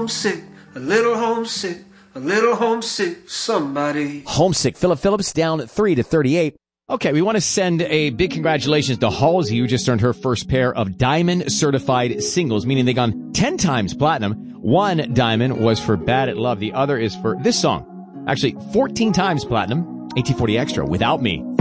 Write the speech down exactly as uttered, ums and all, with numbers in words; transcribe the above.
homesick, a little homesick, a little homesick, somebody. Homesick. Philip Phillips down three to thirty-eight. Okay, we want to send a big congratulations to Halsey, who just earned her first pair of diamond certified singles, meaning they gone ten times platinum. One diamond was for Bad at Love. The other is for this song. Actually, fourteen times platinum, eighteen forty Extra, Without Me.